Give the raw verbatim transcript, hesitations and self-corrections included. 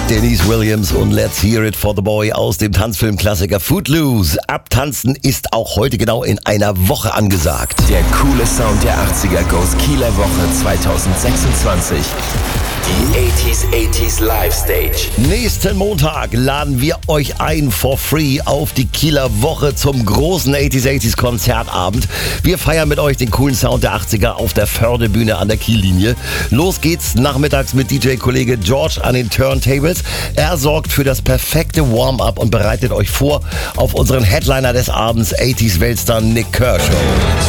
Denise Williams und Let's Hear It for the Boy aus dem Tanzfilmklassiker Footloose. Abtanzen ist auch heute genau in einer Woche angesagt. Der coole Sound der achtziger Goes Kieler Woche zweitausendsechsundzwanzig. Die achtziger achtziger Live Stage. Nächsten Montag laden wir euch ein for free auf die Kieler Woche zum großen achtziger achtziger Konzertabend. Wir feiern mit euch den coolen Sound der achtziger auf der Fördebühne an der Kiellinie. Los geht's nachmittags mit D J-Kollege George an den Turntables. Er sorgt für das perfekte Warm-up und bereitet euch vor auf unseren Headliner des Abends, achtziger Weltstar Nick Kershaw.